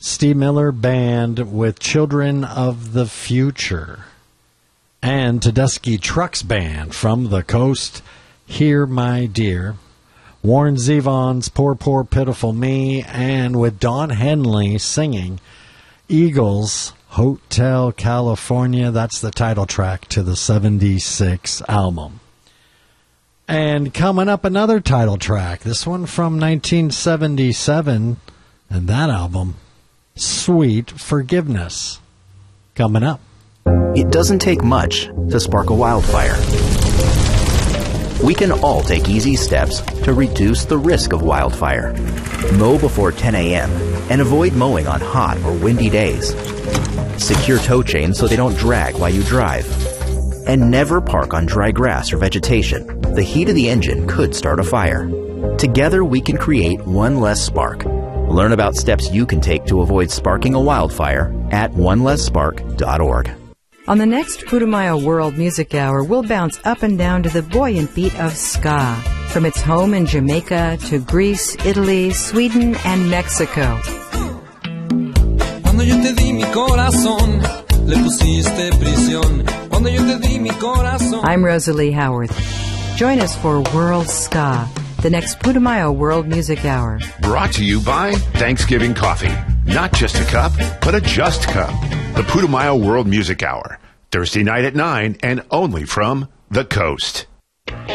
Steve Miller Band with Children of the Future. And Tedeschi Trucks Band from the coast, Here My Dear. Warren Zevon's Poor, Poor, Pitiful Me, and with Don Henley singing Eagles, Hotel California. That's the title track to the 76 album. And coming up, another title track, this one from 1977, and that album, Sweet Forgiveness. Coming up. It doesn't take much to spark a wildfire. We can all take easy steps to reduce the risk of wildfire. Mow before 10 a.m. and avoid mowing on hot or windy days. Secure tow chains so they don't drag while you drive. And never park on dry grass or vegetation. The heat of the engine could start a fire. Together we can create one less spark. Learn about steps you can take to avoid sparking a wildfire at onelessspark.org. On the next Putumayo World Music Hour, we'll bounce up and down to the buoyant beat of ska, from its home in Jamaica to Greece, Italy, Sweden, and Mexico. Cuando yo te di mi corazón, le pusiste prisión. Cuando yo te di mi corazón. I'm Rosalie Howarth. Join us for World Ska, the next Putumayo World Music Hour. Brought to you by Thanksgiving Coffee. Not just a cup, but a just cup. The Putumayo World Music Hour. Thursday night at 9 and only from the coast.